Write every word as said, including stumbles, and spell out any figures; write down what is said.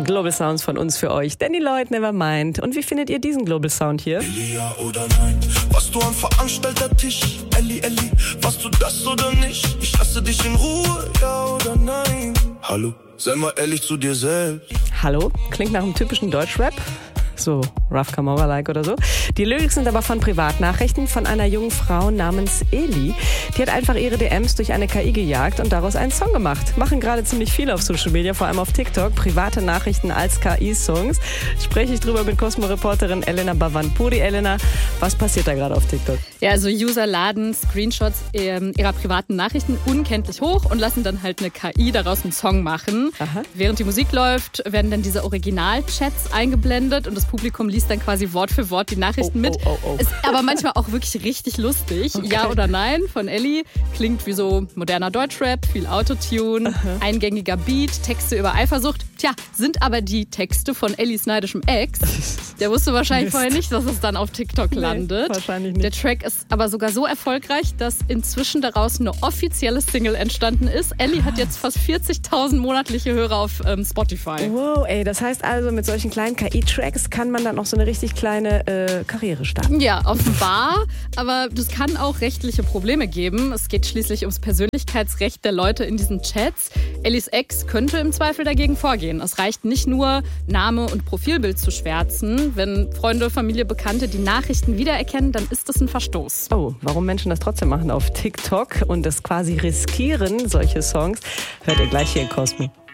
Global Sounds von uns für euch. Danny Lloyd, Nevermind. Und wie findet ihr diesen Global Sound hier? Ellie, ja oder nein? Was du am Veranstaltertisch? Ellie, Ellie, warst du das oder nicht? Ich lasse dich in Ruhe, ja oder nein? Hallo, sei mal ehrlich zu dir selbst. Hallo? Klingt nach einem typischen Deutschrap. So Rough Camorra-like oder so. Die Lyrics sind aber von Privatnachrichten von einer jungen Frau namens Eli. Die hat einfach ihre D Ms durch eine K I gejagt und daraus einen Song gemacht. Machen gerade ziemlich viele auf Social Media, vor allem auf TikTok. Private Nachrichten als K I-Songs. Spreche ich drüber mit Cosmo-Reporterin Elena Bavanpuri. Elena, was passiert da gerade auf TikTok? Ja, also User laden Screenshots ihrer privaten Nachrichten unkenntlich hoch und lassen dann halt eine K I daraus einen Song machen. Aha. Während die Musik läuft, werden dann diese Original-Chats eingeblendet und das Publikum liest dann quasi Wort für Wort die Nachrichten Oh, mit. oh, oh, oh. Ist aber manchmal auch wirklich richtig lustig. Okay. Ja oder nein von Ellie. Klingt wie so moderner Deutschrap, viel Autotune, Aha. eingängiger Beat, Texte über Eifersucht. Tja, sind aber die Texte von Ellies neidischem Ex. Der wusste wahrscheinlich Mist. vorher nicht, dass es dann auf TikTok Nee, landet. wahrscheinlich nicht. Der Track ist aber sogar so erfolgreich, dass inzwischen daraus eine offizielle Single entstanden ist. Ellie hat jetzt fast vierzigtausend monatliche Hörer auf ähm, Spotify. Wow, ey, das heißt also, mit solchen kleinen K I-Tracks kann man dann auch so eine richtig kleine äh, Karriere starten. Ja, offenbar. Aber das kann auch rechtliche Probleme geben. Es geht schließlich ums Persönlichkeitsrecht der Leute in diesen Chats. Ellies Ex könnte im Zweifel dagegen vorgehen. Es reicht nicht nur, Name und Profilbild zu schwärzen. Wenn Freunde, Familie, Bekannte die Nachrichten wiedererkennen, dann ist das ein Verstoß. Oh, warum Menschen das trotzdem machen auf TikTok und das quasi riskieren, solche Songs, hört ihr gleich hier in Cosmo.